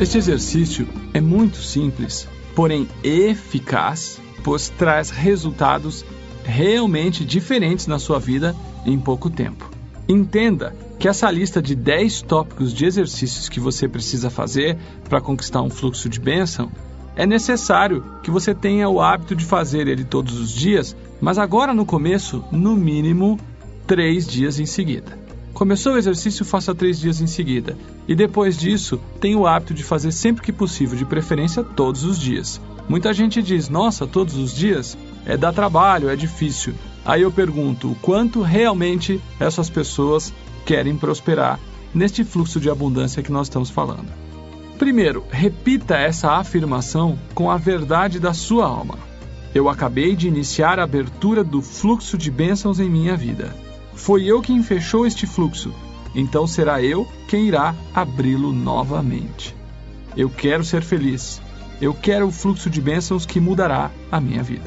Este exercício é muito simples, porém eficaz, pois traz resultados realmente diferentes na sua vida em pouco tempo. Entenda que essa lista de 10 tópicos de exercícios que você precisa fazer para conquistar um fluxo de bênção, é necessário que você tenha o hábito de fazer ele todos os dias, mas agora no começo, no mínimo 3 dias em seguida. Começou o exercício, faça 3 dias em seguida. E depois disso, tenha o hábito de fazer sempre que possível, de preferência todos os dias. Muita gente diz, nossa, todos os dias? Dá trabalho, é difícil. Aí eu pergunto, o quanto realmente essas pessoas querem prosperar neste fluxo de abundância que nós estamos falando? Primeiro, repita essa afirmação com a verdade da sua alma. Eu acabei de iniciar a abertura do fluxo de bênçãos em minha vida. Foi eu quem fechou este fluxo, então será eu quem irá abri-lo novamente. Eu quero ser feliz. Eu quero o fluxo de bênçãos que mudará a minha vida.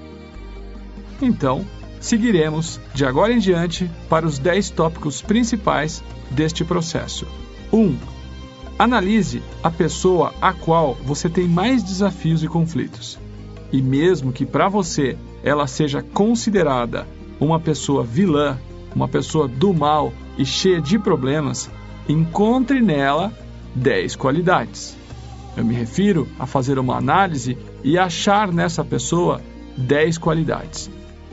Então, seguiremos de agora em diante para os 10 tópicos principais deste processo. 1. Analise a pessoa a qual você tem mais desafios e conflitos. E mesmo que para você ela seja considerada uma pessoa vilã, uma pessoa do mal e cheia de problemas, encontre nela 10 qualidades. Eu me refiro a fazer uma análise e achar nessa pessoa 10 qualidades.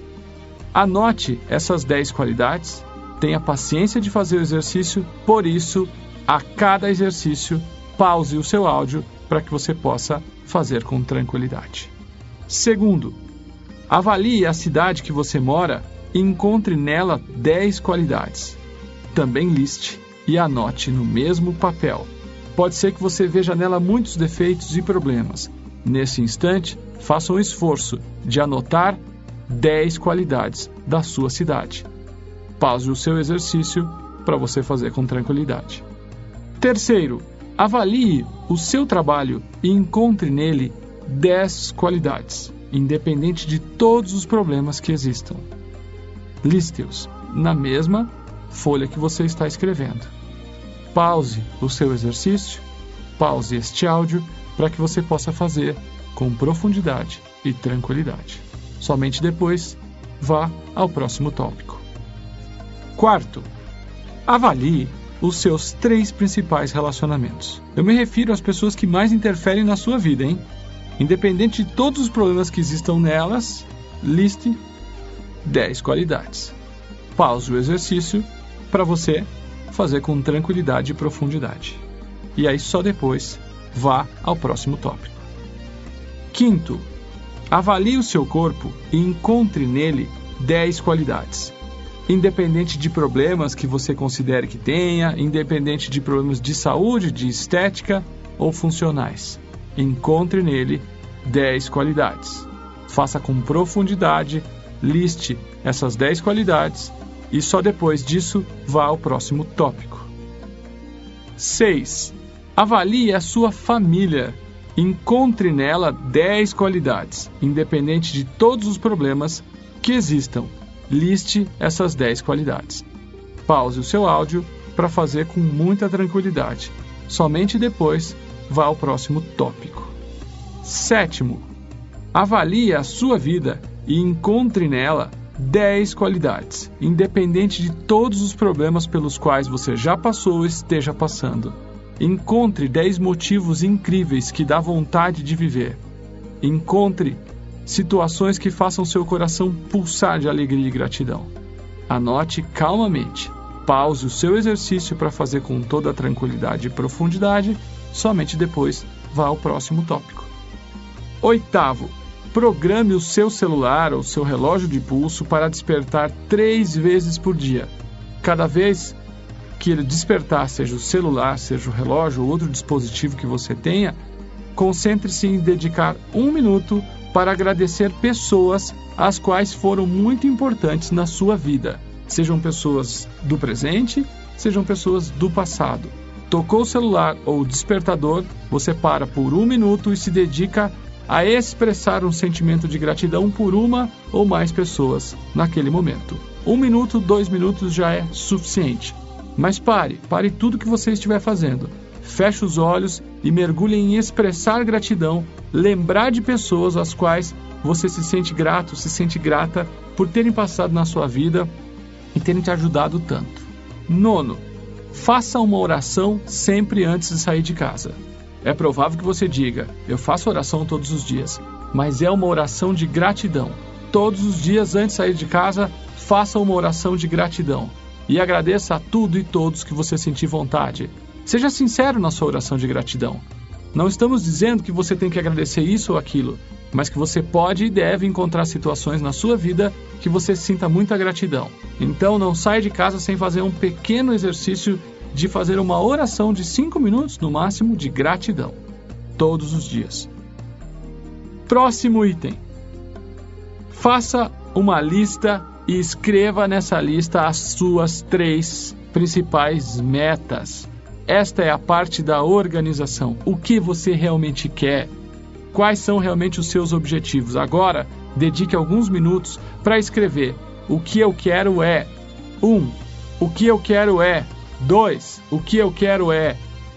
Anote essas 10 qualidades, tenha paciência de fazer o exercício, por isso, a cada exercício, pause o seu áudio para que você possa fazer com tranquilidade. Segundo, avalie a cidade que você mora e encontre nela 10 qualidades. Também liste e anote no mesmo papel. Pode ser que você veja nela muitos defeitos e problemas. Nesse instante, faça um esforço de anotar 10 qualidades da sua cidade. Pause o seu exercício para você fazer com tranquilidade. Terceiro, avalie o seu trabalho e encontre nele 10 qualidades, independente de todos os problemas que existam. Liste-os na mesma folha que você está escrevendo. Pause o seu exercício, pause este áudio para que você possa fazer com profundidade e tranquilidade. Somente depois, vá ao próximo tópico. Quarto, avalie os seus 3 principais relacionamentos. Eu me refiro às pessoas que mais interferem na sua vida, hein? Independente de todos os problemas que existam nelas, liste 10 qualidades. Pause o exercício para você fazer com tranquilidade e profundidade. E aí só depois vá ao próximo tópico. Quinto, avalie o seu corpo e encontre nele 10 qualidades. Independente de problemas que você considere que tenha, independente de problemas de saúde, de estética ou funcionais, encontre nele 10 qualidades. Faça com profundidade, liste essas 10 qualidades e só depois disso vá ao próximo tópico. 6. Avalie a sua família. Encontre nela 10 qualidades, independente de todos os problemas que existam. Liste essas 10 qualidades. Pause o seu áudio para fazer com muita tranquilidade. Somente depois vá ao próximo tópico. 7. Avalie a sua vida e encontre nela 10 qualidades, independente de todos os problemas pelos quais você já passou ou esteja passando. Encontre 10 motivos incríveis que dá vontade de viver. Encontre situações que façam seu coração pulsar de alegria e gratidão. Anote calmamente. Pause o seu exercício para fazer com toda a tranquilidade e profundidade. Somente depois vá ao próximo tópico. 8. Programe o seu celular ou seu relógio de pulso para despertar 3 vezes por dia. Cada vez que ele despertar, seja o celular, seja o relógio ou outro dispositivo que você tenha, concentre-se em dedicar 1 minuto para agradecer pessoas as quais foram muito importantes na sua vida. Sejam pessoas do presente, sejam pessoas do passado. Tocou o celular ou o despertador, você para por 1 minuto e se dedica a expressar um sentimento de gratidão por uma ou mais pessoas naquele momento. 1 minuto, 2 minutos já é suficiente. Mas pare tudo que você estiver fazendo. Feche os olhos e mergulhe em expressar gratidão, lembrar de pessoas às quais você se sente grato, se sente grata por terem passado na sua vida e terem te ajudado tanto. 9. Faça uma oração sempre antes de sair de casa. É provável que você diga, eu faço oração todos os dias, mas é uma oração de gratidão. Todos os dias antes de sair de casa, faça uma oração de gratidão e agradeça a tudo e todos que você sentir vontade. Seja sincero na sua oração de gratidão. Não estamos dizendo que você tem que agradecer isso ou aquilo, mas que você pode e deve encontrar situações na sua vida que você sinta muita gratidão. Então não saia de casa sem fazer um pequeno exercício de fazer uma oração de 5 minutos no máximo de gratidão, todos os dias. Próximo item. Faça uma lista e escreva nessa lista as suas 3 principais metas. Esta é a parte da organização. O que você realmente quer? Quais são realmente os seus objetivos? Agora, dedique alguns minutos para escrever. O que eu quero é 1. O que eu quero é 2. O que eu quero é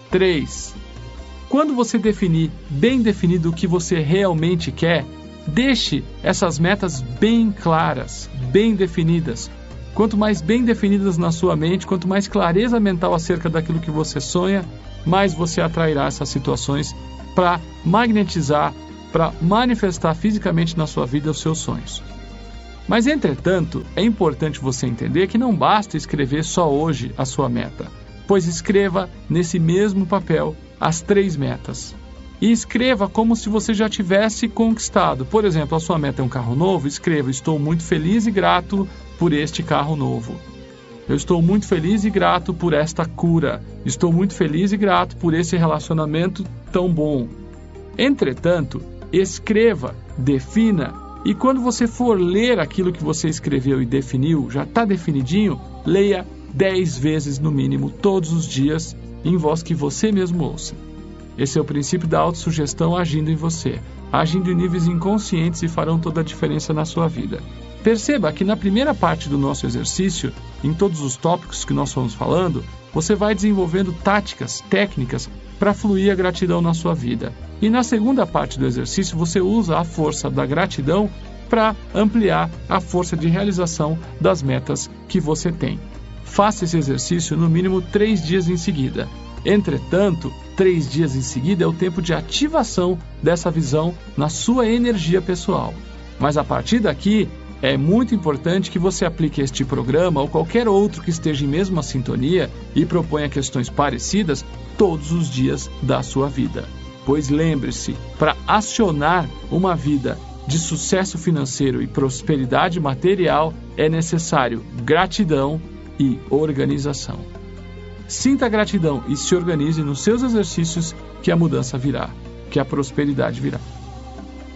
3. Quando você definir bem definido o que você realmente quer, deixe essas metas bem claras, bem definidas. Quanto mais bem definidas na sua mente, quanto mais clareza mental acerca daquilo que você sonha, mais você atrairá essas situações para magnetizar, para manifestar fisicamente na sua vida os seus sonhos. Mas, entretanto, é importante você entender que não basta escrever só hoje a sua meta, pois escreva nesse mesmo papel as 3 metas. E escreva como se você já tivesse conquistado. Por exemplo, a sua meta é um carro novo, escreva, estou muito feliz e grato por este carro novo. Eu estou muito feliz e grato por esta cura. Estou muito feliz e grato por esse relacionamento tão bom. Entretanto, escreva, defina, e quando você for ler aquilo que você escreveu e definiu, já está definidinho, leia 10 vezes no mínimo, todos os dias, em voz que você mesmo ouça. Esse é o princípio da autossugestão agindo em você, agindo em níveis inconscientes e farão toda a diferença na sua vida. Perceba que na primeira parte do nosso exercício, em todos os tópicos que nós fomos falando, você vai desenvolvendo táticas, técnicas para fluir a gratidão na sua vida. E na segunda parte do exercício, você usa a força da gratidão para ampliar a força de realização das metas que você tem. Faça esse exercício no mínimo 3 dias em seguida. Entretanto, 3 dias em seguida é o tempo de ativação dessa visão na sua energia pessoal. Mas a partir daqui, é muito importante que você aplique este programa ou qualquer outro que esteja em mesma sintonia e proponha questões parecidas todos os dias da sua vida. Pois lembre-se, para acionar uma vida de sucesso financeiro e prosperidade material, é necessário gratidão e organização. Sinta a gratidão e se organize nos seus exercícios que a mudança virá, que a prosperidade virá.